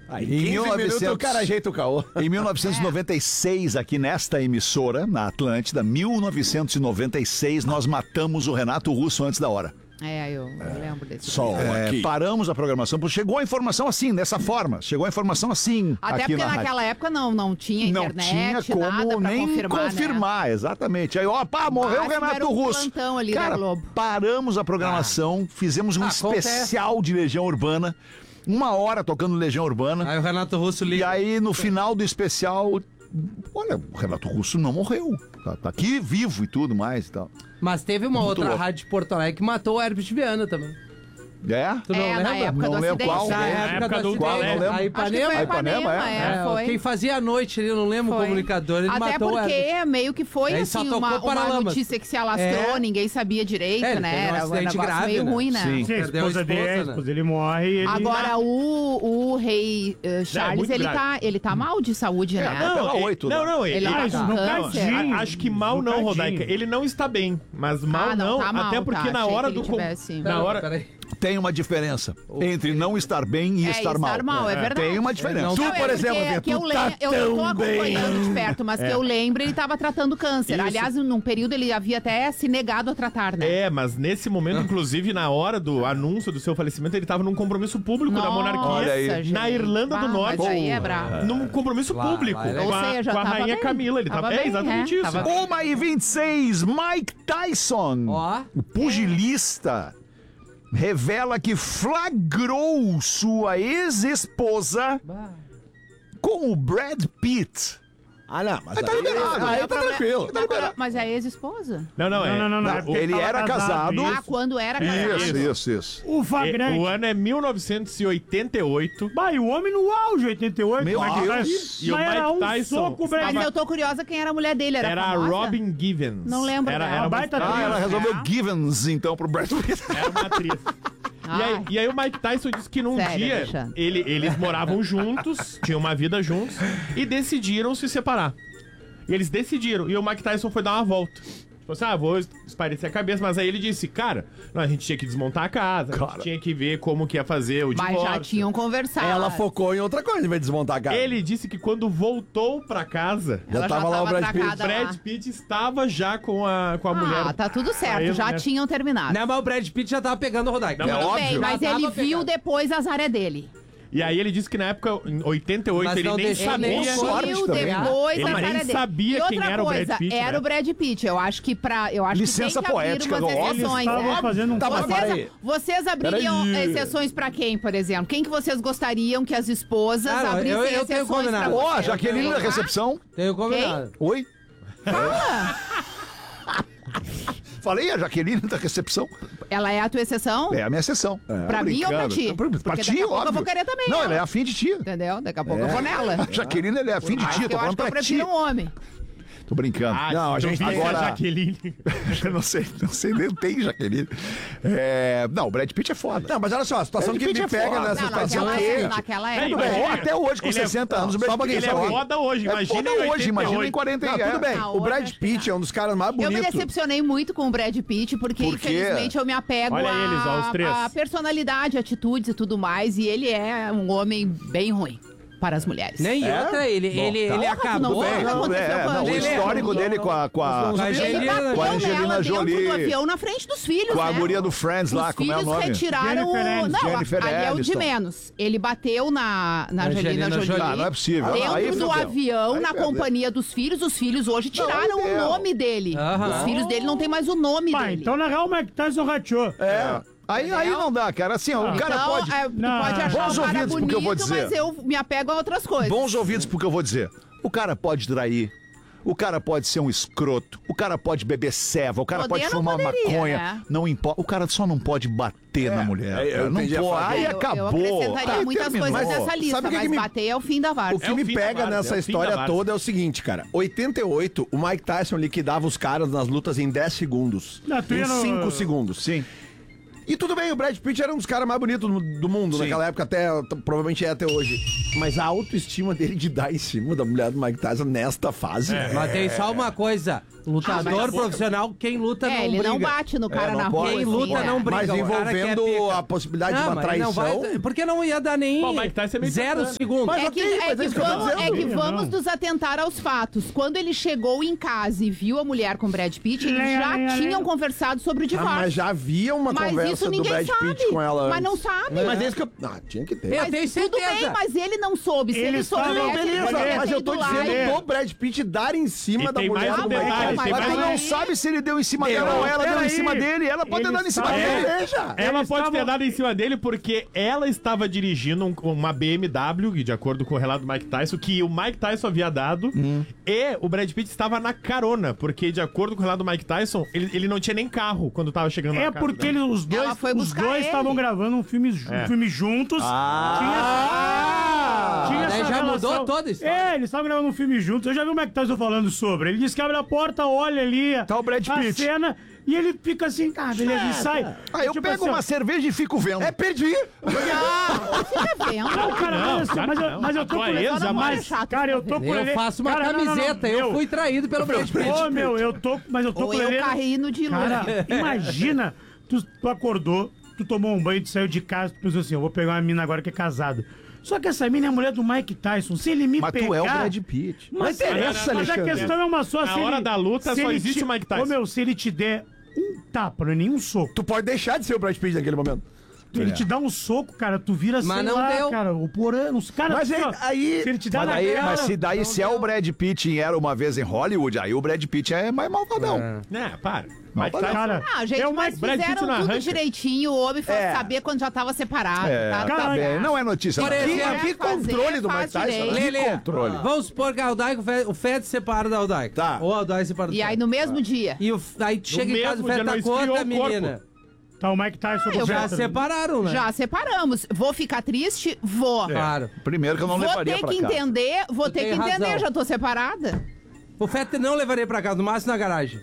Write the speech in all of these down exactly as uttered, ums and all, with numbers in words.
Aí, em mil e novecentos, o cara ajeita o caô. Em mil novecentos e noventa e seis, aqui nesta emissora, na Atlântida, mil novecentos e noventa e seis, nós matamos o Renato Russo antes da hora. É, eu, eu lembro desse. Só é, paramos a programação, porque chegou a informação assim, dessa forma. Chegou a informação assim. Até aqui porque na naquela rádio. época não, não tinha internet, não tinha como nada pra nem confirmar, confirmar, né? Exatamente. Aí, ó, pá, morreu o Renato era um Russo. plantão ali Cara, da Globo. paramos a programação, ah. fizemos um ah, especial acontece. de Legião Urbana. Uma hora tocando Legião Urbana. Aí o Renato Russo liga. E aí, no final do especial, olha, o Renato Russo não morreu. Tá, tá aqui vivo e tudo mais e tal. Mas teve uma Muito outra louco. rádio de Porto Alegre que matou o Herbert Viana também. É? Tu não é, lembra? na época não do lembro acidente. qual. Na né? época, época do do qual, acidente. não lembro. A Acho que Ipanema. foi A Ipanema, Ipanema, é. é, É, foi. quem fazia a noite ali, eu não lembro Foi. o comunicador, ele Até matou o porque Herbert. meio que foi Ele assim, só tocou uma, uma Paralamas. notícia que se alastrou, É. ninguém sabia direito, É, ele né? teve um Era um acidente negócio grave, meio né? ruim, né? Sim. Sim, a Perdeu a esposa dele, esposa, a né? esposa dele morre e ele... Agora, o, o rei uh, Charles, muito ele, grave. tá, ele tá mal de saúde, É, né? não, pela ele- oito, não, né? não, ele, Ele ele- tá com não, câncer. não, a- acho que mal No não, cadinho. Rodaica. Ele não está bem, mas mal Ah, não, não, tá mal, até porque tá. na Achei hora que do... ele com- tivesse- Na Pera- hora... peraí. Tem uma diferença entre não estar bem e É, estar e mal. estar mal, é verdade. Tem uma diferença. Não, Tu, Não, é por porque exemplo, Vê, que eu, tu le- tá eu, eu tô tão acompanhando bem. de perto, mas que eu lembro, ele tava tratando câncer. Isso. Aliás, num período ele havia até se negado a tratar, né? É, mas nesse momento, inclusive, na hora do anúncio do seu falecimento, ele estava num compromisso público da Nossa, monarquia Olha aí. gente. na Irlanda Bah, do Norte. Mas aí é brabo. Num compromisso Lá, público lá ele- com Ou a, seja, com a tava rainha bem. Camila. Ele Tava tava, é bem, exatamente é, isso. tava bem. uma e vinte e seis, Mike Tyson, Ó. o pugilista, revela que flagrou sua ex-esposa com o Brad Pitt. Ah, não, mas Aí tá aí- liberado, aí tá Problema- tranquilo. Tá Não, liberado. mas é a ex-esposa? Não, não, é. Não, não, não, não. Não, é porque ele tava era casado. Ah, quando era casado. Isso, isso, isso. O É, flagrante. o ano é mil novecentos e oitenta e oito. Bah, e o homem no auge, oitenta e oito. Meu mas- Deus. mas- E o mas era Mike um Tyson soco, Mas velho. eu tô curiosa quem era a mulher dele. Era, Era a famosa? Robin Givens. Não lembro Era, dela. era, uma, Baita era, Ah, ela É. resolveu Givens, então, pro Brad Pitt. uma atriz. E Ai. aí, e aí o Mike Tyson disse que num Sério, dia Alexandre? ele, eles moravam juntos, tinham uma vida juntos, e decidiram se separar. E eles decidiram, e o Mike Tyson foi dar uma volta. Tipo assim, ah, vou espairecer a cabeça, mas aí ele disse, cara, não, a gente tinha que desmontar a casa, a gente tinha que ver como que ia fazer o Mas divórcio. já tinham conversado. Ela focou em outra coisa, em vez de desmontar a cara. Ele disse que quando voltou pra casa, Já Ela tava lá o Brad Pitt. atracada lá. Brad Pitt estava já com a, com a Ah, mulher. tá tudo certo. Aí, já né? tinham terminado. Não, mas o Brad Pitt já tava pegando o Rodaica. Não, É mas- Tudo óbvio. bem, mas Já ele tava viu pegado. depois as áreas dele. E aí ele disse que na época, em oitenta e oito, Mas ele não nem deixou sabia. nem Ele sorte viu também, né? depois Ele as nem áreas dele. sabia E outra quem era o coisa, Brad Pitt, era né? o Brad Pitt. Eu acho que pra. Eu acho Licença que tem que abrir poética, umas óbvio. exceções, Eles estavam né? fazendo um Tá, mas Vocês, peraí. vocês abririam Peraí. exceções pra quem, por exemplo? Quem que vocês gostariam que as esposas Cara, abrissem eu- eu tenho exceções combinado. pra Ó, vocês? a Jaqueline na Tá? recepção. Tenho combinado. Oi? Fala! Falei a Jaqueline da recepção. Ela é a tua exceção? É a minha sessão. Pra mim ou pra ti? Pra, pra Porque ti, daqui a pouco óbvio. eu vou querer também Não, ela. ela é afim de ti. Entendeu? Daqui a pouco eu vou nela. A Jaqueline, ela é afim de Mas ti. que Tô eu acho falando que eu pra ti. prefiro um homem. Tô brincando. Ah, não, a então gente visse agora... a Jaqueline. Eu não sei, não sei, nem tem Jaqueline. É... Não, o Brad Pitt é foda. Não, mas olha só, a situação Brad que Pitt me é pega foda. nessa Não, situação naquela, é que... naquela É, época. Tudo bem, imagina. até hoje, com Ele é- sessenta anos, o Brad Só um Pitt pouquinho, Ele só um é pouquinho. foda hoje, é imagina foda em hoje, oitenta e imagina em oito. quarenta e Não, tudo bem. Ah, O Brad hoje- Pitt é um dos caras mais Eu me bonitos. decepcionei muito com o Brad Pitt, porque Por quê? infelizmente eu me apego Olha a, eles, ó, os três. a personalidade, atitudes e tudo mais, e ele é um homem bem ruim para as mulheres. Nem É? outra, ele, Bom, ele, tá. ele Porra, acabou. tu não vê? Não, aconteceu é, com a não, o Angelina histórico Jolie. dele com a, com a, Com a Ele Angelina- bateu com a Angelina nela Jolie. dentro do avião na frente dos filhos, com a né? guria do Friends lá, Os como é o filhos nome? retiraram Jennifer o... Aniston. Não, Jennifer ali é o de Aniston. menos. Ele bateu na, na Angelina, Angelina Jolie. Jolie. Ah, não é possível. Dentro Aí do fudeu. avião, Aí na perdeu. companhia dos filhos. Os filhos hoje tiraram aí o deu. nome dele. Aham. Os filhos dele não tem mais o nome Pá, dele. então na real o Mike Tyson rachou. É. Aí, aí não dá, cara. Assim, ó, o cara então, pode... é, tu Não. pode achar Bons o cara ouvidos, porque eu vou bonito, dizer. mas eu me apego a outras coisas. Bons ouvidos, porque eu vou dizer. O cara pode trair. O cara pode ser um escroto. O cara pode beber ceva. O cara Poder pode não fumar poderia, maconha. né? Não importa. O cara só não pode bater na mulher. é, eu cara. Não entendi a pode. frase. Aí Eu- Eu acabou. acrescentaria Aí muitas terminou. coisas nessa lista, Sabe o que mas que me- bater é o fim da O várzea. que É o me fim da pega várzea, nessa é o fim história da várzea. toda é o seguinte, cara. oitenta e oito, o Mike Tyson liquidava os caras nas lutas em dez segundos. Não, tu em ia no- cinco segundos. Sim. E tudo bem, o Brad Pitt era um dos caras mais bonitos do do mundo Sim. naquela época, até t- provavelmente é até hoje. Mas a autoestima dele de dar em cima da mulher do Mike Tyson nesta fase. Mas tem só uma coisa. Lutador Ah, mas- profissional, quem luta É, não ele briga. não bate no cara não na pode. rua. Quem assim, luta é. não briga. Mas o cara que é envolvendo pica. a possibilidade Não, de uma mas traição. não vai, porque não ia dar nem Bom, o Mike Tyson é meio zero bacana. segundos. Mas É que, ok, é mas que é isso que eu tô vamos, é dizendo. que Não. vamos nos atentar aos fatos. Quando ele chegou em casa e viu a mulher com Brad Pitt, eles Lenha, já lenha, tinham lenha. conversado sobre o Ah, divórcio. mas já havia uma Mas conversa isso do ninguém Brad sabe. Pitt com ela Mas antes. não sabe. Mas esse que eu... Ah, tinha que ter. Eu Mas tenho tudo certeza. bem, mas ele não soube. Se ele Eles soubesse, estavam- ele Beleza, poderia mas ter eu tô ido lá dizendo e- do Brad Pitt dar em cima E da tem mulher mais um do detalhe, Mike tem Tyson. mais Mas um- não aí- sabe se ele deu em cima dela ou ela deu em peraí. cima dele. Ela pode ter Eles dado em cima estavam- dele. Veja. Ela Eles pode ter estavam- dado em cima dele porque ela estava dirigindo um- uma B M W, e de acordo com o relato do Mike Tyson, que o Mike Tyson havia dado, e o Brad Pitt estava na carona, porque de acordo com o relato do Mike Tyson, ele, ele não tinha nem carro quando estava chegando na É casa porque dela. eles, os Ela dois, foi os buscar dois ele. estavam gravando um filme, ju- É. um filme juntos. Ah! Tinha, tinha Daí essa já relação. mudou toda a história. É, eles estavam gravando um filme juntos. Eu já vi o Mike Tyson falando sobre. Ele disse que abre a porta, olha ali Tá o Brad a Pitt. cena e ele fica assim, ah, beleza, e sai. Aí eu Tipo pego assim, uma cerveja e fico vendo. É, perdi. Não, fica vendo. Não, cara, Não, mas, assim, claro mas, que eu, não. mas eu tô A com tua ex mas, jamais. Chato, cara, eu tô com Eu ele. faço uma cara, não, não, não, camiseta, eu meu, fui traído pelo Brad Pitt. Ô, meu, eu tô, mas eu tô Ou com eu ele. carrinho de luz. Cara, imagina, tu, tu acordou, tu tomou um banho, tu saiu de casa, tu pensou assim, eu vou pegar uma mina agora que é casada. Só que essa mina é a mulher do Mike Tyson. Se ele me Mas pegar... tu é o Brad Pitt. Mas, Não interessa, mas a Alexandre. questão é uma só. Na se hora ele- da luta, se só ele existe te- o Mike Tyson. Ô, meu, se ele te der um tapa, não é nenhum soco. Tu pode deixar de ser o Brad Pitt naquele momento. Ele te dá um soco, cara, tu vira Mas sei não lá, deu. cara, o porano, os caras... Mas assim, aí- ó, aí- Se ele te dá Mas, na daí, cara... mas se daí, se é o Brad Pitt em Era Uma Vez em Hollywood, aí o Brad Pitt é mais malvadão. É, para. Não, Mike para. Tyson. Cara, Ah, gente, é o mas Mike... Brad Pitt fizeram não tudo arranca. direitinho. O homem foi É. saber quando já tava separado. É, tá, tá tá bem, certo. não é notícia. Por não. exemplo, É, Que fazer, controle do Mike faz Tyson, né? direito. Lelê, controle. vamos supor que a Aldaico, o Fed separa da Aldaico. Tá. Ou a Aldaico separa do E aí, Fed. no mesmo dia. E o, aí tu chega em casa e o mesmo dia Fed tá não com outra esfriou o corpo. menina. Tá o Mike Tyson... eu com Já outra- separaram, né? Já separamos. Vou ficar triste? Vou. Claro. Primeiro que eu não Vou levaria ter pra que casa. entender, vou Tu ter tem que entender, razão. já tô separada. O Fed não levaria pra casa, no máximo na garagem.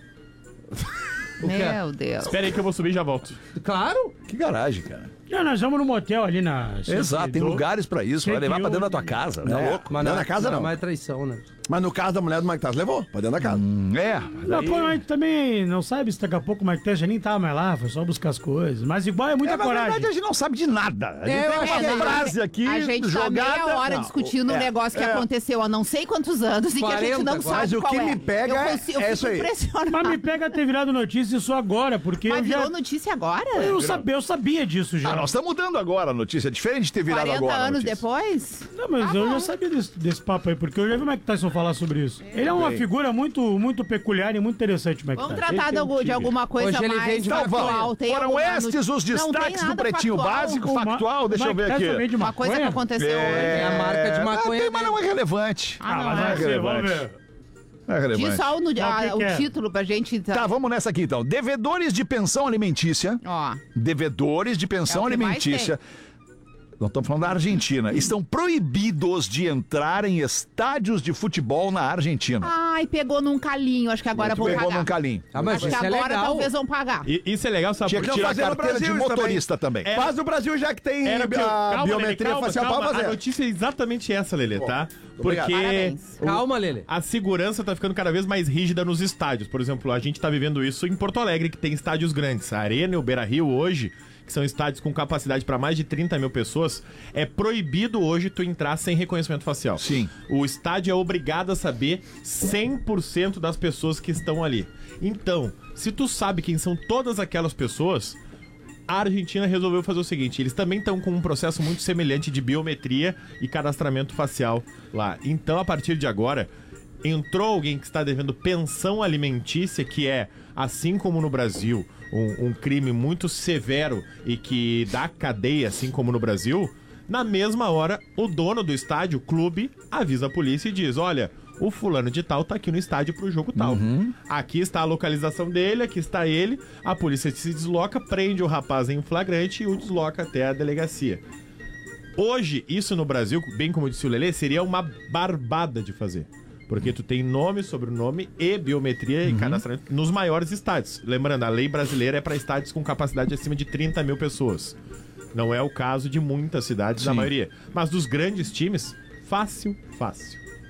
O quê? Meu Deus. Espera aí que eu vou subir e já volto. Claro. Que garagem, cara. Não, nós vamos no motel ali na... Exato, tem lugares pra isso. Vai levar pra dentro da tua É. casa. Tá É. louco? Mas Não, na casa não. Mas é traição, né? Mas no caso da mulher do Mike Tyson, levou pra dentro da casa. Hum, É. Não, pô, a gente também não sabe se daqui a pouco o Mike Tyson nem tava mais lá, foi só buscar as coisas. Mas igual é muita É, na coragem. verdade, a gente não sabe de nada. A gente É, tem eu uma acho que- frase aqui A gente tá jogada. meia hora Não, discutindo um é, negócio que é. aconteceu há não sei quantos anos e que a gente quarenta, não sabe mas o qual que é. me pega eu é- consigo, eu é fico isso aí. impressionada. Mas me pega ter virado notícia isso agora, porque Mas eu já... virou notícia agora? Eu sabia, eu sabia disso já. Ah, nós estamos mudando agora a notícia. É diferente de ter virado quarenta agora. a anos notícia. depois? Não, mas Tá eu bom. já sabia desse, desse papo aí, porque eu já vi o Mike Tyson falar sobre isso. Ele é uma figura muito, muito peculiar e muito interessante, o Mike Vamos Tyson. tratar de, algum- de alguma coisa Hoje ele mais vende Então factual. vamos. Tem Foram alguma estes noti- os Não tem destaques do nada Pretinho factual. Básico. O Ma- factual, deixa o eu ver Mike Tyson aqui. vende Uma coisa que maconha? aconteceu hoje. É a marca de Ah, maconha tem, mas não é relevante. Ah, não, mas é. vai ser, vamos relevante. ver. Não é relevante. Diz só o, no- Mas o a- que o que é? título pra gente... Tá, vamos nessa aqui então. Devedores de pensão alimentícia. Ó, Devedores de pensão É o que mais alimentícia. Não estamos falando da Argentina. Estão proibidos de entrar em estádios de futebol na Argentina. ai, pegou num calinho, acho que agora vão Pegou pagar. num calinho. Ah, mas Acho que isso é agora legal. talvez vão pagar. E isso é legal, sabe Tinha por que quê? Não, tirar a fazer no carteira de Brasil isso motorista também. É. Faz no Brasil já que tem Era bio... a calma, biometria Lelê, calma, facial calma. pra fazer. A notícia é exatamente essa, Lelê, tá? obrigado. Porque Parabéns. Calma, Lelê. a segurança tá ficando cada vez mais rígida nos estádios. Por exemplo, a gente tá vivendo isso em Porto Alegre, que tem estádios grandes. A Arena e o Beira-Rio hoje, que são estádios com capacidade para mais de trinta mil pessoas, é proibido hoje tu entrar sem reconhecimento facial. Sim. O estádio é obrigado a saber cem por cento das pessoas que estão ali. Então, se tu sabe quem são todas aquelas pessoas, a Argentina resolveu fazer o seguinte: eles também estão com um processo muito semelhante de biometria e cadastramento facial lá. Então, a partir de agora, entrou alguém que está devendo pensão alimentícia, que é, assim como no Brasil, um, um crime muito severo e que dá cadeia, assim como no Brasil. Na mesma hora, o dono do estádio, o clube, avisa a polícia e diz: olha, o fulano de tal tá aqui no estádio pro jogo tal. Aqui está a localização dele, aqui está ele. A polícia se desloca, prende o rapaz em flagrante e o desloca até a delegacia. Hoje, isso no Brasil, bem como disse o Lelê, seria uma barbada de fazer. Porque tu tem nome, sobrenome e biometria e cadastramento nos maiores estádios. Lembrando, a lei brasileira é para estádios com capacidade acima de trinta mil pessoas. Não é o caso de muitas cidades, da Sim. maioria. Mas dos grandes times, fácil, fácil.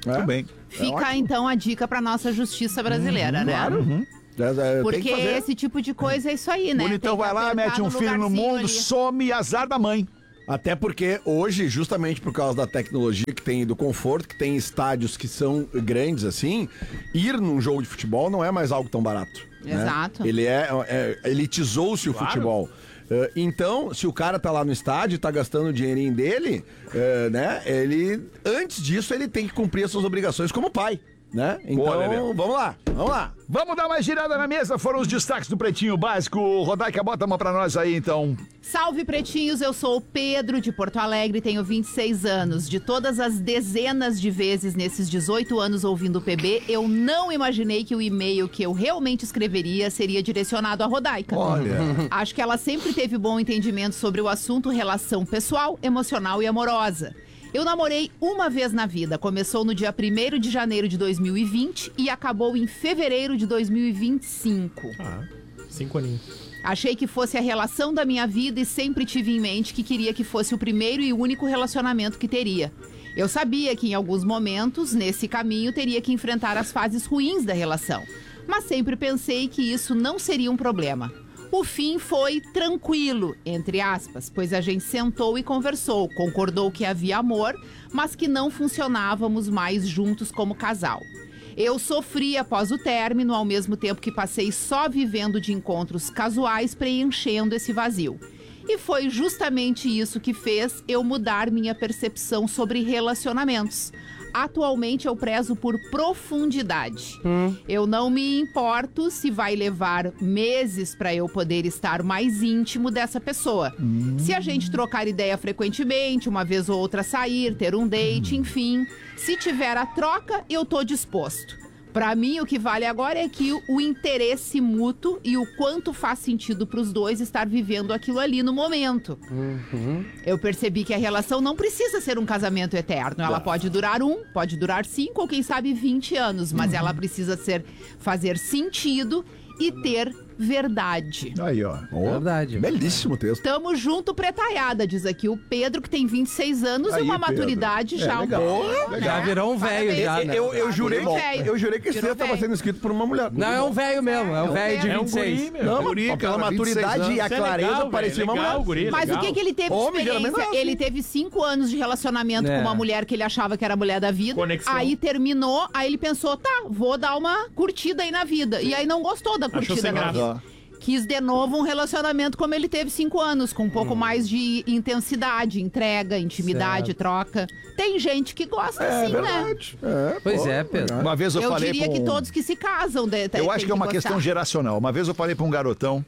Tudo bem. Fica, então, a dica pra nossa justiça brasileira, né? Claro. Uhum. É, é, Porque tem que fazer. esse tipo de coisa é isso aí, né? Bonitão Tem que vai lá, apertar mete um filho no lugarzinho mundo, ali. some e azar da mãe. Até porque hoje, justamente por causa da tecnologia que tem, do conforto, que tem estádios que são grandes assim, ir num jogo de futebol não é mais algo tão barato. né? Exato. Ele é, é elitizou-se o Claro. futebol. Uh, então, se o cara tá lá no estádio e tá gastando o dinheirinho dele, uh, né? Ele, antes disso, ele tem que cumprir as suas obrigações como pai, né? Então, Lelê. vamos lá, vamos lá. Vamos dar uma girada na mesa, foram os destaques do Pretinho Básico. Rodaica, bota uma pra nós aí, então. Salve, pretinhos, eu sou o Pedro, de Porto Alegre, tenho vinte e seis anos. De todas as dezenas de vezes nesses dezoito anos ouvindo o P B, eu não imaginei que o e-mail que eu realmente escreveria seria direcionado à Rodaica. Olha. Acho que ela sempre teve bom entendimento sobre o assunto relação pessoal, emocional e amorosa. Eu namorei uma vez na vida, começou no dia primeiro de janeiro de dois mil e vinte e acabou em fevereiro de dois mil e vinte e cinco. Ah, cinco aninhos. Achei que fosse a relação da minha vida e sempre tive em mente que queria que fosse o primeiro e único relacionamento que teria. Eu sabia que em alguns momentos, nesse caminho, teria que enfrentar as fases ruins da relação. Mas sempre pensei que isso não seria um problema. O fim foi tranquilo, entre aspas, pois a gente sentou e conversou, concordou que havia amor, mas que não funcionávamos mais juntos como casal. Eu sofri após o término, ao mesmo tempo que passei só vivendo de encontros casuais, preenchendo esse vazio. E foi justamente isso que fez eu mudar minha percepção sobre relacionamentos. Atualmente eu prezo por profundidade. Hum. Eu não me importo se vai levar meses para eu poder estar mais íntimo dessa pessoa. Hum. Se a gente trocar ideia frequentemente, uma vez ou outra sair, ter um date, hum. enfim. Se tiver a troca, eu tô disposto. Pra mim, o que vale agora é que o interesse mútuo e o quanto faz sentido pros dois estar vivendo aquilo ali no momento. Uhum. Eu percebi que a relação não precisa ser um casamento eterno. Ela pode durar um, pode durar cinco ou quem sabe vinte anos. Mas uhum. ela precisa ser, fazer sentido e ter verdade. Aí, ó. Oh, verdade. Belíssimo texto. Tamo junto, pretaiada, diz aqui o Pedro, que tem vinte e seis anos Aí, e uma Pedro. maturidade É, já legal. um pouco, Legal. Já virou um velho, já, né? Eu, eu, jurei, Virou velho. eu jurei que esse Virou texto estava velho. sendo escrito por uma mulher. Não, é um velho mesmo, é um velho de É um vinte e seis. guri, meu. Não, Guri, mas pela cara, vinte e seis maturidade e a Isso é clareza legal, parecia velho, uma legal, mulher. guri, Mas legal. o que que ele teve de Homem, experiência? geralmente não é assim. Ele teve cinco anos de relacionamento É. com uma mulher que ele achava que era a mulher da vida. Conexão. Aí terminou, aí ele pensou, tá, vou dar uma curtida aí na vida. E aí não gostou da Achou curtida sem na graça. vida. Quis de novo um relacionamento como ele teve cinco anos, com um pouco Hum. mais de intensidade, entrega, intimidade, Certo. troca. Tem gente que gosta É assim, né? verdade. É, Pois pô, é, Pedro. Uma vez eu, Eu falei diria pra que um... todos que se casam... De, Eu tem acho que é uma gostar. questão geracional. Uma vez eu falei pra um garotão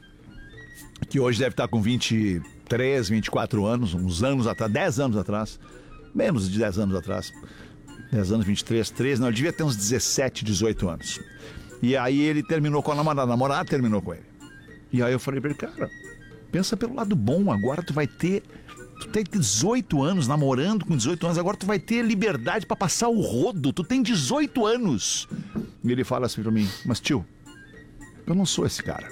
que hoje deve estar com vinte e três, vinte e quatro anos, uns anos atrás, dez anos atrás, menos de dez anos atrás. dez anos, vinte e três, treze, não, ele devia ter uns dezessete, dezoito anos. E aí ele terminou com a namorada, a namorada terminou com ele. E aí eu falei pra ele, cara, pensa pelo lado bom, agora tu vai ter... Tu tem dezoito anos, namorando com dezoito anos, agora tu vai ter liberdade pra passar o rodo, tu tem dezoito anos. E ele fala assim pra mim, mas tio, eu não sou esse cara.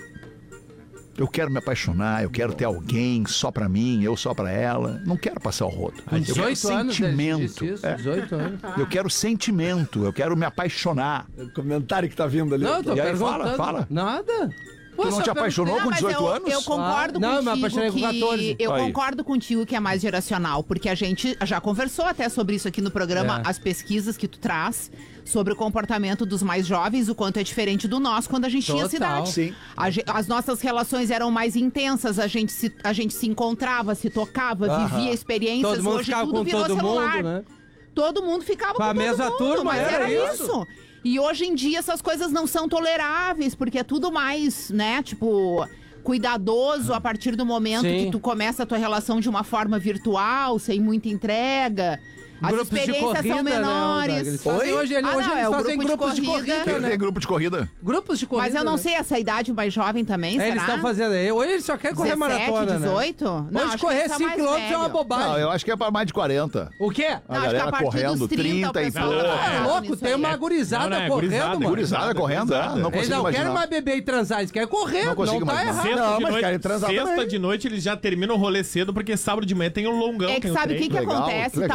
Eu quero me apaixonar, eu quero ter alguém só pra mim, eu só pra ela. Não quero passar o rodo. Eu quero dezoito anos, ele sentimento. disse isso, É. dezoito anos. Eu quero sentimento, eu quero me apaixonar. O comentário que tá vindo ali. Não, eu tô E aí, fala, perguntando. fala. Nada. Pô, Tu não só te apaixonou Não, com mas dezoito eu, anos? Eu concordo Ah, não, eu me contigo apaixonei com que... quatorze. Eu Aí. concordo contigo que é mais geracional, porque a gente já conversou até sobre isso aqui no programa, É. as pesquisas que tu traz sobre o comportamento dos mais jovens, o quanto é diferente do nosso quando a gente tinha Total. cidade. Sim. A ge- as nossas relações eram mais intensas, a gente se, a gente se encontrava, se tocava, Aham. vivia experiências. Todo mundo Hoje ficava tudo com virou todo celular. mundo, né? Todo mundo ficava Com com, a todo mesma mundo, turma, mas era era isso. isso. E hoje em dia essas coisas não são toleráveis, porque é tudo mais, né, tipo, cuidadoso a partir do momento Sim. que tu começa a tua relação de uma forma virtual, sem muita entrega. As Grupos de experiências corrida, são né, menores. Dag? Eles fazem, hoje ele- Ah, hoje não, eles é o fazem grupo de grupos de corrida. corrida, Tem, né? tem grupo de corrida? Grupos de corrida. Mas eu não né? sei essa idade mais jovem também, É, será? eles estão fazendo aí. Hoje ele só quer correr dezessete, maratona, né? dezoito? Não, Hoje acho que correr eles são cinco mais quilômetros é uma velho. bobagem. Não, eu acho que é para mais de quarenta. O quê? A Não, acho que a galera partir correndo, dos trinta, trinta o e pessoal pouco. tá É parado louco, nisso tem aí. uma gurizada Não, não, é correndo, gurizada, mano. Gurizada correndo, é? Não Eles consigo não querem imaginar. mais beber e transar, eles querem correr. Não Não, consigo tá imaginar. errado. Sexta, Não, de, mas noite, querem transar sexta também. de noite eles já terminam o rolê cedo, porque sábado de manhã tem um longão. É que tem um sabe o que, treino. que Legal, acontece? legal. Talvez a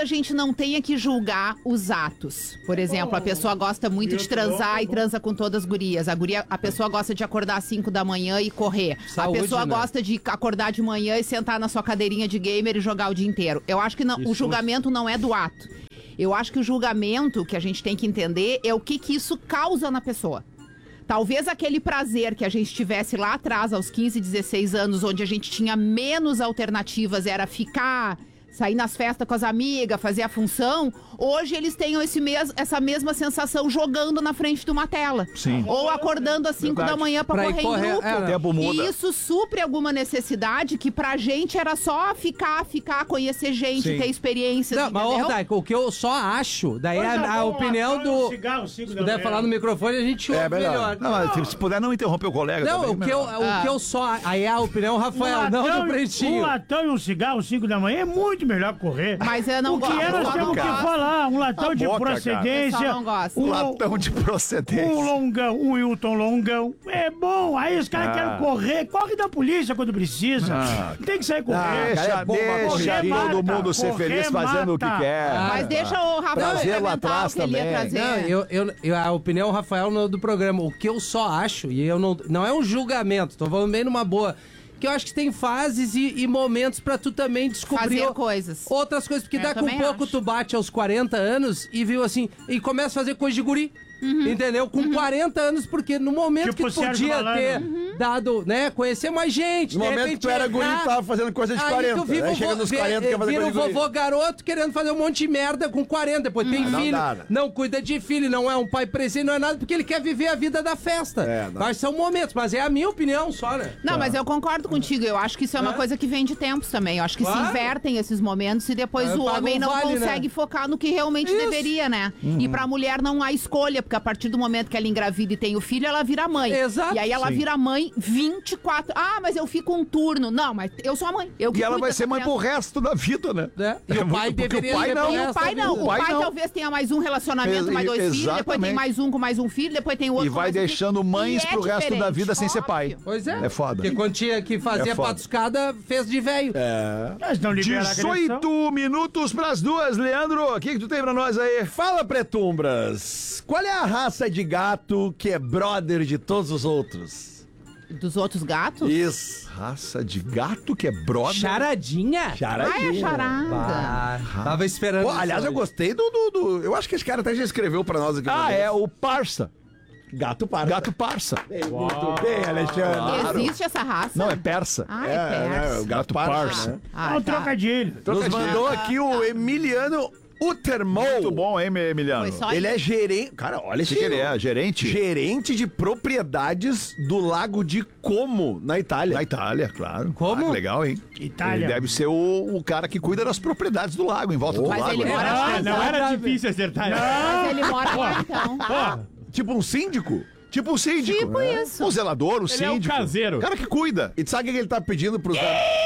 gente não tenha que julgar os atos. Por exemplo, a pessoa gosta muito de transar e transa com todas as gurias. A, guria, a pessoa gosta de acordar às cinco da manhã e correr. Saúde, a pessoa né? gosta de acordar de manhã e sentar na sua cadeirinha de gamer e jogar o dia inteiro. Eu acho que não, o julgamento não é do ato. Eu acho que o julgamento que a gente tem que entender é o que, que isso causa na pessoa. Talvez aquele prazer que a gente tivesse lá atrás, aos quinze, dezesseis anos, onde a gente tinha menos alternativas, era ficar, sair nas festas com as amigas, fazer a função, hoje eles tenham esse mes essa mesma sensação jogando na frente de uma tela. Sim. Ou acordando às cinco da manhã pra, Pra ir correr, correr, em grupo. é, O tempo muda. E isso supre alguma necessidade que pra gente era só ficar, ficar, conhecer gente, Sim. ter experiências, Não, mas, ô, entendeu? Rodaico, o que eu só acho, daí Coisa a, a boa, opinião então, um do... cigarro, cinco Se da puder manhã. falar no microfone, a gente ouve É, melhor. melhor. Não, mas se puder não interromper o colega Não, também, o que, eu, melhor. o Ah. que eu só... Aí é a opinião, Um Rafael, não latão, do um Pretinho. latão e um cigarro, cinco da manhã, é muito melhor correr. Mas eu não O que gosto. é, nós eu temos não que gosto. falar. Um latão A de boca, cara. procedência. Eu só não gosto. Um, Latão de procedência. um longão, um Wilton longão. É bom. Aí os caras Ah. querem correr. Corre da polícia quando precisa. Ah. Tem que sair correndo. Ah, cara, Deixa, é bom pra deixa correr, todo mata. mundo ser Correr, feliz fazendo o que mata. quer. Mas deixa o Rafael Prazer lá experimentar atrás o que ele ia também. trazer. Não, eu, eu, eu- a opinião, Rafael, no, do programa. O que eu só acho, e eu não. Não é um julgamento, tô falando bem numa boa. Que eu acho que tem fases e, e momentos pra tu também descobrir Fazer o- coisas. outras coisas. Porque Eu daqui a um também pouco acho. tu bate aos quarenta anos e viu assim, e começa a fazer coisa de guri. Entendeu? Com quarenta anos, porque no momento Tipo que tu Sérgio podia Malandro. ter dado, né, conhecer mais gente. No de momento que repente tu era guri, errar. tu tava fazendo coisa de Aí quarenta. tu vive Aí o chega vo- nos vê- quarenta, quer fazer vira coisa um de guri. vovô garoto querendo fazer um monte de merda com quarenta. Depois tem não filho, dá, né? não cuida de filho, não é um pai presente, não é nada, porque ele quer viver a vida da festa. É, não. Mas são momentos, mas é a minha opinião só, né? Não, mas eu concordo contigo. Eu acho que isso é uma coisa que vem de tempos também. Eu acho que se Claro. invertem esses momentos e depois É, o paga homem um não vale, consegue né? focar no que realmente Isso. deveria, né? E pra mulher não há escolha, porque a partir do momento que ela engravida e tem o filho, ela vira mãe. Exato. E aí ela Sim. vira mãe vinte e quatro. Ah, mas eu fico um turno. Não, mas eu sou a mãe. Eu que E ela cuido vai dessa ser mãe criança. pro resto da vida, né? Né? E o pai Porque deveria o pai ser não. pro E o resto pai da não. vida. O O pai pai não. talvez tenha mais um relacionamento, Ex- mais dois filhos, depois exatamente. tem mais um com mais um filho, depois tem outro E com vai mais um filho. deixando mães E é pro resto da diferente, vida sem ser pai. óbvio. Pois é. É foda. Porque quando tinha que fazer É foda. patuscada, fez de velho. Mas não libera a agressão. dezoito minutos pras duas, Leandro. O que, que tu tem pra nós aí? Fala, pretumbras. Qual é a raça de gato que é brother de todos os outros? Dos outros gatos? Isso. Raça de gato que é brother. Charadinha? Charadinha. Ai, é charada. Ah, tava esperando. Pô, isso aliás, eu hoje. gostei do, do, do- Eu acho que esse cara até já escreveu pra nós aqui. uma Ah, vez. é o parça. Gato parça. Gato parça. Muito bem, Alexandre. Existe essa raça? Não, é persa. Ah, é, É, né, persa. o gato Gato parça. parça. Né? Ah, É um tá. trocadilho. Nos mandou aqui o Emiliano Utermol. Muito bom, hein, Emiliano? Foi só Ele isso. é gerente. Cara, olha O esse que, que ele é? Gerente? Gerente de propriedades do Lago de Como, na Itália. Na Itália, claro. Como? Ah, que legal, hein? Itália. Ele deve ser o, o cara que cuida das propriedades do lago, em volta do Mas lago. ele né? mora Ah, lá, não era Exatamente. difícil acertar. Mas ele mora lá, então. Tipo um síndico. Tipo o síndico. Tipo né? isso. O zelador, o Ele é o síndico. caseiro. O cara que cuida. E tu sabe o que ele tá pedindo pros...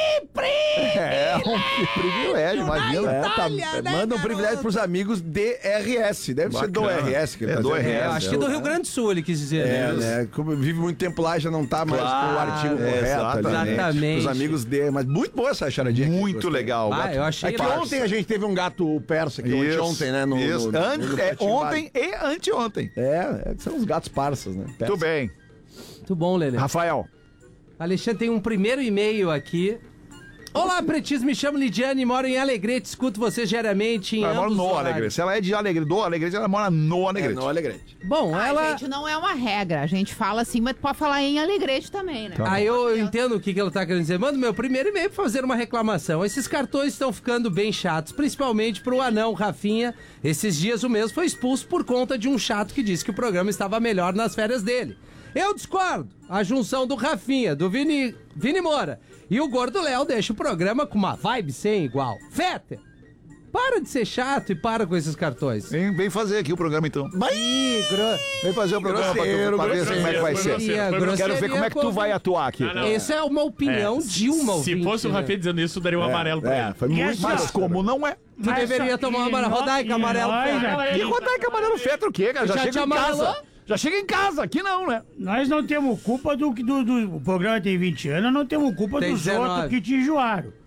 É, um privilégio, imagina. É, tá- Itália, né, manda um garoto? privilégio pros amigos D R S. Deve ser do Bacana. R S que ele É, tá do dizendo. R S, É, acho que do Rio Grande do Sul ele quis dizer. É, né? né? Como vive muito tempo lá, já não tá mais Claro, com o artigo é, correto. ali, né? exatamente. Os amigos D. Mas muito boa essa charadinha aqui, Muito gostei. legal. Ah, gato eu achei É que parça. ontem a gente teve um gato persa aqui, ontem, Isso, ontem, né? No, isso. no- Ante- no é, Pretinho ontem e anteontem. Básico. É, é, são os gatos parsas, né? Muito bem. Muito bom, Lelê. Rafael. Alexandre tem um primeiro e-mail aqui. Olá, pretis, me chamo Lidiane, moro em Alegrete, escuto você diariamente em Ela mora ambos no os horários. Alegrete. Se ela é de Alegrete, do Alegrete, ela mora no É, Alegrete. no Alegrete. Bom, Ah, ela... gente, não é uma regra. A gente fala assim, mas pode falar em Alegrete também, né? Aí eu entendo o que, que ela tá querendo dizer. Manda meu primeiro e-mail pra fazer uma reclamação. Esses cartões estão ficando bem chatos, principalmente pro anão Rafinha. Esses dias o mesmo foi expulso por conta de um chato que disse que o programa estava melhor nas férias dele. Eu discordo. A junção do Rafinha, do Vini, Vini Moura e o Gordo Léo deixa o programa com uma vibe sem igual. Fetter, para de ser chato e para com esses cartões. Vem, vem fazer aqui o programa, então. Ih, gro... Vem fazer o programa pra, tu, pra ver como é que vai ser. grosseria, Quero ver como é que tu vai atuar aqui. Não, não. Essa é uma opinião de uma Se ouvinte, fosse o né? Rafinha dizendo isso, daria um amarelo pra É, ele. foi E muito essa- Mas como não é? Tu deveria tomar uma amarelo. Rodaica, amarelo. E quanto é que amarelo feto o quê, cara? Já, Já te chega em amarelou? casa. Já chega em casa, aqui não, né? Nós não temos culpa do que do, do- o programa tem vinte anos, não temos culpa Tem dos dezenove. outros que te enjoaram.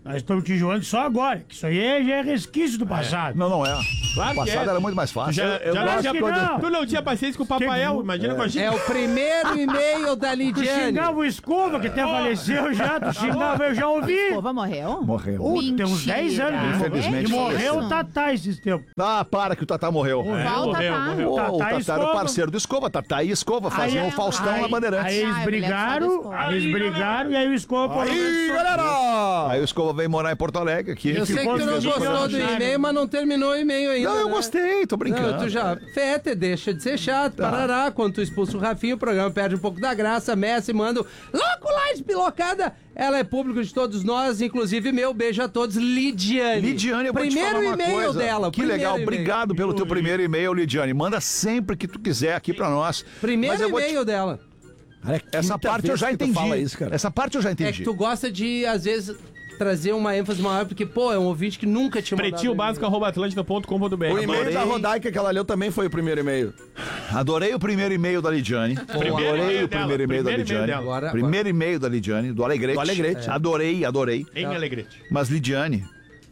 Nós estamos te enjoando só agora, que isso aí é- já é resquício do passado. Não, não é. Claro O que passado é. era muito mais fácil. Já, Eu- eu já gosto não tinha, que não. Tu não tinha paciência com o Papael, imagina com a gente. É o primeiro e-mail da Tu Lidiane. xingava o Escova, que até faleceu já, tu xingava, eu já ouvi. Escova morreu? Morreu. Uh, tem uns dez anos. que ele morreu. Infelizmente, E morreu faleceu. o Tatá esses tempos. Ah, para que o Tatá morreu. Volta, morreu, tá? morreu. Ô, o Tatá Tatá e era o Escova. parceiro do Escova. Tatá e Escova faziam Aí- o Faustão aí- na Bandeirantes. Aí eles Ah, brigaram, aí eles brigaram e aí o Escova falou. Aí, galera! Aí o Escova veio morar em Porto Alegre aqui. Eu sei que tu não Ficou gostou do chato. e-mail, mas não terminou o e-mail ainda. Não, eu né? gostei, tô brincando. Não, tu já. Fete, deixa de ser chato, parará. Quando tu expulsa o Rafinha, o programa perde um pouco da graça. Messi manda o louco lá, despilocada. Ela é público de todos nós, inclusive meu. Beijo a todos, Lidiane. Lidiane, eu vou Primeiro te falar uma e-mail coisa. dela. Que primeiro legal, e-mail. obrigado pelo teu primeiro e-mail, Lidiane. Manda sempre que tu quiser aqui pra nós. Mas Primeiro eu vou te- e-mail dela. Cara, é Essa quinta parte eu vez já que tu entendi. fala isso, cara. Essa parte eu já entendi. É que tu gosta de, às vezes, trazer uma ênfase maior, porque, pô, é um ouvinte que nunca tinha mandado Pretinho básico, arroba atlântida ponto com ponto b r. O e-mail Adorei. da Rodaica que ela leu também foi o primeiro e-mail. Adorei o primeiro e-mail da Lidiane. Primeiro Adorei e-mail o primeiro dela, e-mail da primeiro e-mail Lidiane. dela. Agora- Primeiro e-mail da Lidiane, do Alegrete. Do Alegrete. Adorei, adorei. Em Alegrete. Mas, Lidiane,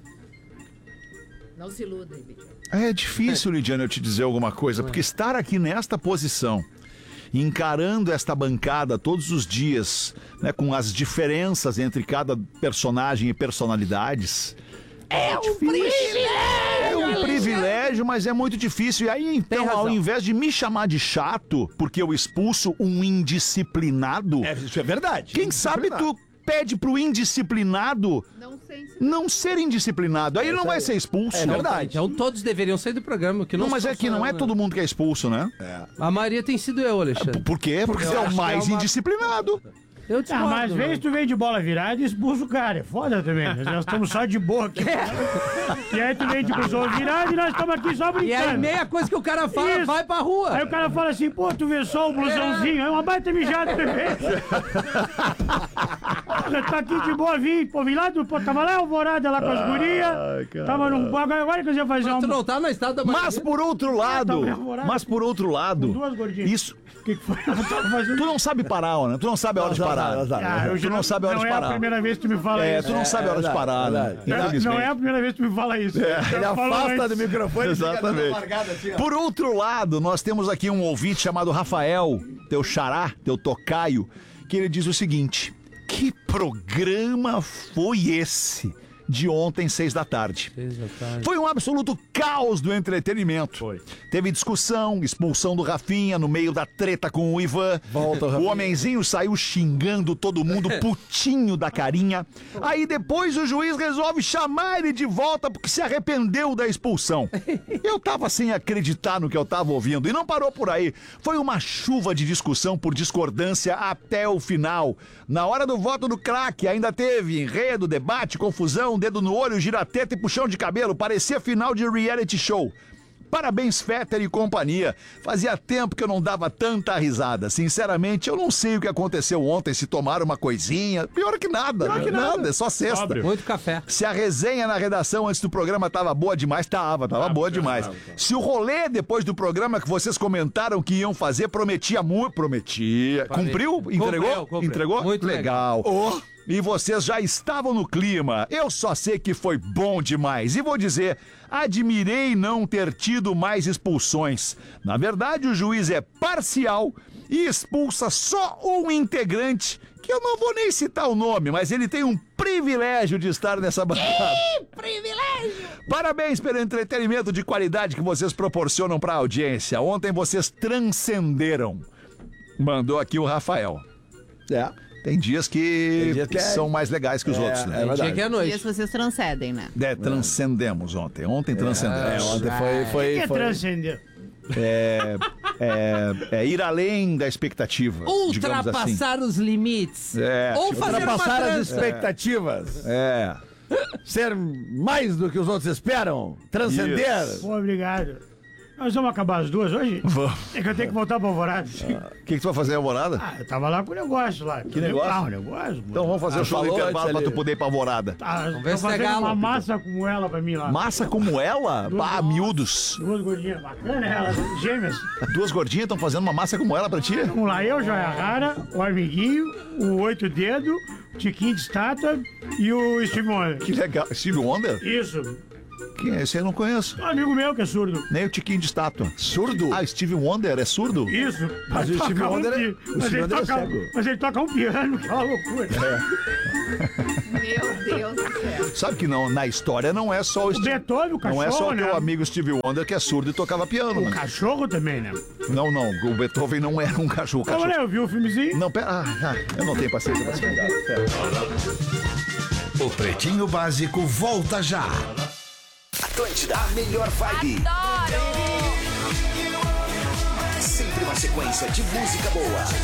Não se iludem, Bicho. é difícil, Lidiane, eu te dizer alguma coisa, porque estar aqui nesta posição, encarando esta bancada todos os dias, né, com as diferenças entre cada personagem e personalidades. É um privilégio! É um privilégio, mas é muito difícil. E aí, então, razão. ao invés de me chamar de chato, porque eu expulso um indisciplinado, É, isso é verdade. quem sabe tu pede pro indisciplinado Não sei se... não ser indisciplinado. Aí ele não vai ser expulso. É verdade. Então todos deveriam sair do programa. Que não, Não, mas é sou que só não eu, é né? todo mundo que é expulso, né? A maioria tem sido eu, Alexandre. Por quê? Porque você é acho o que mais é uma- indisciplinado. Eu Ah, discordo, mas às né? vezes tu vem de bola virada e expulsa o cara. É foda também. Nós nós estamos só de boa aqui. E aí tu vem de bola virada e nós estamos aqui só E aí, brincando. meia coisa que o cara fala, Isso. vai pra rua. Aí o cara fala assim, pô, tu vê só o blusãozinho, é uma baita mijada também. Porra, tá aqui de boa, vim, pô, vim lá, do, pô, tava lá alvorada lá com as gurias, tava num... Agora, agora que eu ia fazer Tu um... não tá no estado da Mas por outro lado, tá bem mas por outro lado, duas gordinhas. isso, O que que foi? Eu tava fazendo... tu não sabe parar, né? Tu não sabe a hora de parar. Ah, eu Tu já não sabe a hora não de é a parar. primeira vez que tu me fala É, isso. tu não sabe a hora de verdade, parar, né? verdade. Não, Infelizmente. não é a primeira vez que tu me fala isso. É. Eu Ele falo afasta antes. do microfone e fica dando Exatamente. largada assim, ó. Por outro lado, nós temos aqui um ouvinte chamado Rafael, teu xará, teu tocaio, que ele diz o seguinte: que programa foi esse de ontem, seis da tarde? Foi um absoluto caos do entretenimento. Foi. Teve discussão, expulsão do Rafinha no meio da treta com o Ivan. Volta, o Rafinha. homenzinho saiu xingando todo mundo, putinho da carinha. Aí depois o juiz resolve chamar ele de volta porque se arrependeu da expulsão. Eu tava sem acreditar no que eu tava ouvindo e não parou por aí. Foi uma chuva de discussão por discordância até o final. Na hora do voto do craque ainda teve enredo, debate, confusão, dedo no olho, girateta e puxão de cabelo. Parecia final de reality show. Parabéns, Fetter e companhia. Fazia tempo que eu não dava tanta risada. Sinceramente, eu não sei o que aconteceu ontem, se tomaram uma coisinha. Pior que nada. Pior que nada, é só sexta. Sóbrio. Muito café. Se a resenha na redação antes do programa tava boa demais, tava, tava boa demais. Se o rolê depois do programa que vocês comentaram que iam fazer prometia muito, prometia. Cumpriu? Entregou? Cumpriu, cumpriu. Entregou? Muito legal. E vocês já estavam no clima. Eu só sei que foi bom demais. E vou dizer, admirei não ter tido mais expulsões. Na verdade, o juiz é parcial e expulsa só um integrante, que eu não vou nem citar o nome, mas ele tem um privilégio de estar nessa bancada. Privilégio! Parabéns pelo entretenimento de qualidade que vocês proporcionam para a audiência. Ontem vocês transcenderam. Mandou aqui o Rafael. É. Tem dias que, Tem dias que é- são mais legais que os É, outros, né? é verdade. Dia que é E noite. as vocês transcendem, né? É, transcendemos ontem. Ontem transcendemos. É, ontem foi... O foi, que é foi... transcender? É, é, é ir além da expectativa. digamos assim. Ultrapassar os limites. É, Ou tipo, fazer uma Ultrapassar as trança. expectativas. É. Ser mais do que os outros esperam. Transcender. Isso. Pô, obrigado. Nós vamos acabar as duas hoje? Vamos. É que eu tenho que voltar pra Alvorada. O que, que tu vai fazer, Alvorada? Ah, eu tava lá com o negócio lá. Que negócio? Ah, o negócio. Então vamos fazer Ah, o show do falou intervalo antes pra tu ali. poder ir pra Alvorada. Tá, ver tô se é fazendo galo, uma Pedro. massa como ela pra mim lá. Massa como ela? Bah, miúdos. Duas gordinhas bacanas, elas, gêmeas. Duas gordinhas estão fazendo uma massa como ela pra ti? Vamos lá, eu, Joia Rara, o Amiguinho, o Oito Dedo, o Tiquinho de Estátua e o Steve Wonder. Que legal. Steve Wonder? Isso. Quem é esse? Eu não conheço. Um amigo meu que é surdo. Nem o Tiquinho de Estátua. Surdo? Ah, Steve Wonder é surdo? Isso. Mas o Steve toca um Wonder é- pi- o mas Steve ele Wonder é toca- cego. Mas ele toca um piano, que é uma loucura. Meu Deus do céu. Sabe que não, na história não é só o O Steve... Beethoven, o cachorro, Não é só o né? teu amigo Steve Wonder que é surdo e tocava piano, O né? cachorro também, né? Não, não. O Beethoven não era um cachorro. Então, cachorro. olha, eu vi o filmezinho. Não, pera. Ah, ah, eu não tenho paciência pra explicar. Pera. O Pretinho Básico volta já. Atlântida, a melhor vibe. Sempre uma sequência de música boa.